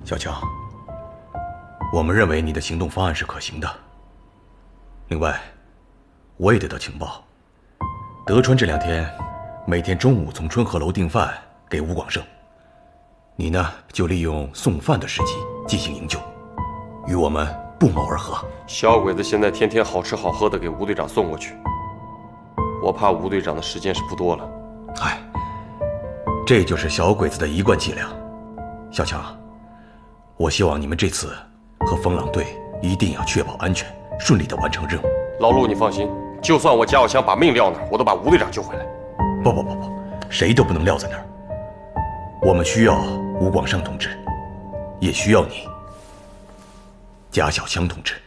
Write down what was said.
小强，我们认为你的行动方案是可行的。另外，我也得到情报，德川这2天每天中午从春和楼订饭给吴广胜，你呢就利用送饭的时机进行营救，与我们不谋而合。 小鬼子现在天天好吃好喝的给吴队长送过去，我怕吴队长的时间是不多了。 嗨，这就是小鬼子的一贯伎俩。小强，我希望你们这次和风狼队一定要确保安全，顺利地完成任务。 老陆，你放心，就算我贾小强把命撂那儿，我都把吴队长救回来。 不，谁都不能撂在那儿。我们需要吴广胜同志，也需要你，贾小强同志。